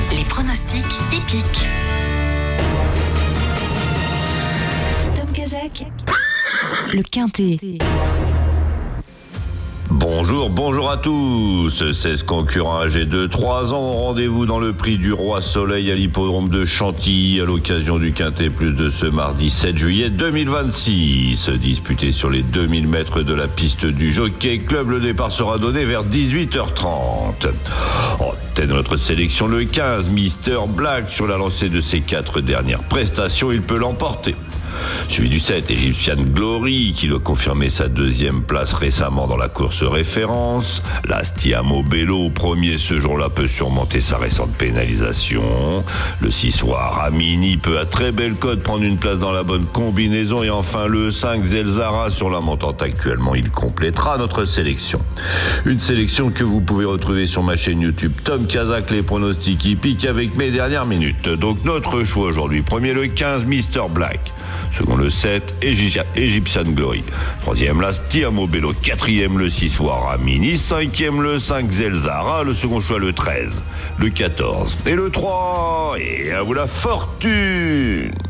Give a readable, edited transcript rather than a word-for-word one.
Les pronostics épiques. Tom Kazak, le Quintet. Bonjour à tous. 16 concurrents âgés de 3 ans ont rendez-vous dans le prix du Roi Soleil à l'hippodrome de Chantilly à l'occasion du Quintet Plus de ce mardi 7 juillet 2026. Disputé sur les 2000 mètres de la piste du Jockey Club, le départ sera donné vers 18h30. En tête de notre sélection, le 15, Mr Black. Sur la lancée de ses 4 dernières prestations, il peut l'emporter. Suivi du 7, Egyptian Glory, qui doit confirmer sa 2e place récemment dans la course référence. L'Astiamo Bello, premier ce jour-là, peut surmonter sa récente pénalisation. Le 6 Ramini peut à très belle cote prendre une place dans la bonne combinaison. Et enfin le 5 Zelzara, sur la montante actuellement, il complétera notre sélection. Une sélection que vous pouvez retrouver sur ma chaîne YouTube Tom Kazak, les pronostics hippiques, avec mes dernières minutes. Donc notre choix aujourd'hui: premier le 15 Mr Black, second le 7 Egyptian Glory, troisième l'Astiamo Bello, quatrième le 6 Ramini, cinquième le 5 Zelzara, le second choix le 13, le 14 et le 3. Et à vous la fortune!